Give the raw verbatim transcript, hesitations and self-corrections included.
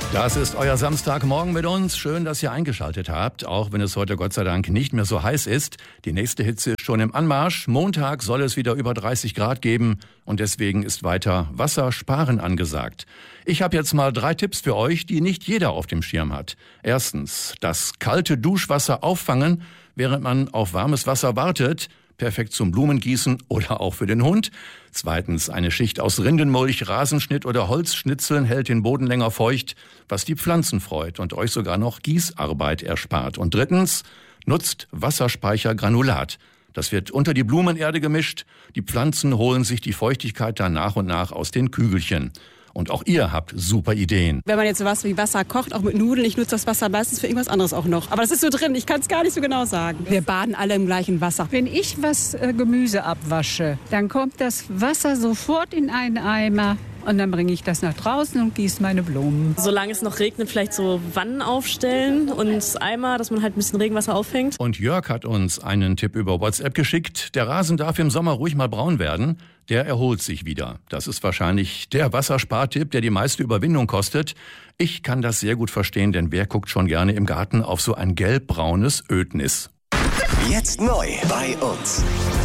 Das ist euer Samstagmorgen mit uns. Schön, dass ihr eingeschaltet habt, auch wenn es heute Gott sei Dank nicht mehr so heiß ist. Die nächste Hitze ist schon im Anmarsch. Montag soll es wieder über dreißig Grad geben und deswegen ist weiter Wassersparen angesagt. Ich habe jetzt mal drei Tipps für euch, die nicht jeder auf dem Schirm hat. Erstens, das kalte Duschwasser auffangen, während man auf warmes Wasser wartet. Perfekt zum Blumengießen oder auch für den Hund. Zweitens, eine Schicht aus Rindenmulch, Rasenschnitt oder Holzschnitzeln hält den Boden länger feucht, was die Pflanzen freut und euch sogar noch Gießarbeit erspart. Und drittens, nutzt Wasserspeichergranulat. Das wird unter die Blumenerde gemischt. Die Pflanzen holen sich die Feuchtigkeit dann nach und nach aus den Kügelchen. Und auch ihr habt super Ideen. Wenn man jetzt sowas wie Wasser kocht, auch mit Nudeln, ich nutze das Wasser meistens für irgendwas anderes auch noch. Aber das ist so drin, ich kann es gar nicht so genau sagen. Wir baden alle im gleichen Wasser. Wenn ich was äh, Gemüse abwasche, dann kommt das Wasser sofort in einen Eimer. Und dann bringe ich das nach draußen und gieße meine Blumen. Solange es noch regnet, vielleicht so Wannen aufstellen und Eimer, dass man halt ein bisschen Regenwasser auffängt. Und Jörg hat uns einen Tipp über WhatsApp geschickt. Der Rasen darf im Sommer ruhig mal braun werden. Der erholt sich wieder. Das ist wahrscheinlich der Wasserspartipp, der die meiste Überwindung kostet. Ich kann das sehr gut verstehen, denn wer guckt schon gerne im Garten auf so ein gelbbraunes Ödnis? Jetzt neu bei uns.